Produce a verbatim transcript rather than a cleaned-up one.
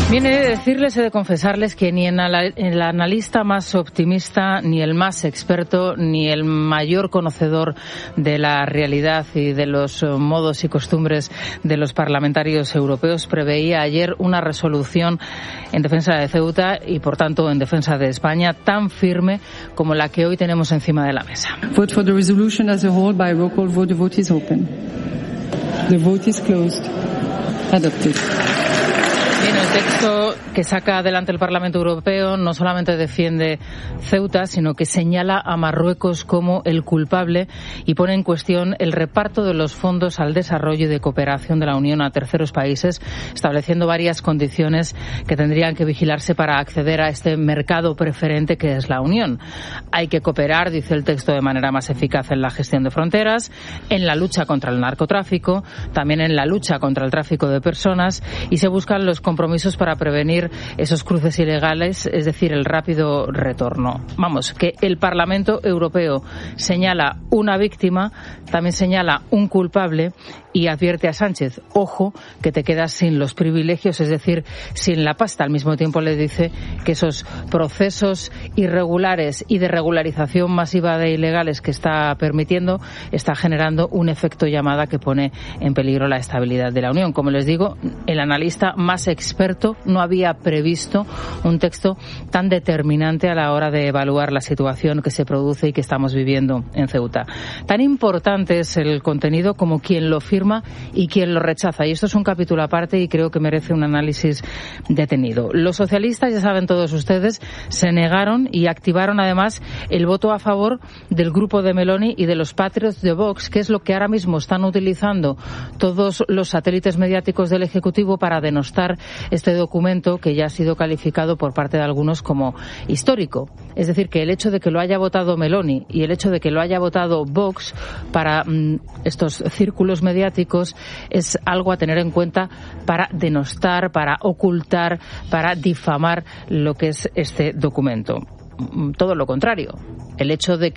Bien, he de decirles, he de confesarles que ni en el analista más optimista, ni el más experto, ni el mayor conocedor de la realidad y de los modos y costumbres de los parlamentarios europeos preveía ayer una resolución en defensa de Ceuta y, por tanto, en defensa de España tan firme como la que hoy tenemos encima de la mesa. Vote for the resolution as a whole by roll call vote. The vote is open. The vote is closed. Adopted. Bien, el texto que saca adelante el Parlamento Europeo no solamente defiende Ceuta, sino que señala a Marruecos como el culpable y pone en cuestión el reparto de los fondos al desarrollo y de cooperación de la Unión a terceros países, estableciendo varias condiciones que tendrían que vigilarse para acceder a este mercado preferente que es la Unión. Hay que cooperar, dice el texto, de manera más eficaz en la gestión de fronteras, en la lucha contra el narcotráfico, también en la lucha contra el tráfico de personas, y se buscan los compromisos para prevenir esos cruces ilegales, es decir, el rápido retorno. Vamos, que el Parlamento Europeo señala una víctima, también señala un culpable y advierte a Sánchez, ojo, que te quedas sin los privilegios, es decir, sin la pasta. Al mismo tiempo le dice que esos procesos irregulares y de regularización masiva de ilegales que está permitiendo está generando un efecto llamada que pone en peligro la estabilidad de la Unión. Como les digo, el analista más experto no había previsto un texto tan determinante a la hora de evaluar la situación que se produce y que estamos viviendo en Ceuta. Tan importante es el contenido como quien lo firma y quien lo rechaza. Y esto es un capítulo aparte y creo que merece un análisis detenido. Los socialistas, ya saben todos ustedes, se negaron y activaron además el voto a favor del grupo de Meloni y de los Patriots de Vox, que es lo que ahora mismo están utilizando todos los satélites mediáticos del Ejecutivo para denostar este documento que ya ha sido calificado por parte de algunos como histórico. Es decir, que el hecho de que lo haya votado Meloni y el hecho de que lo haya votado Vox para mmm, estos círculos mediáticos es algo a tener en cuenta para denostar, para ocultar, para difamar lo que es este documento. Todo lo contrario. El hecho de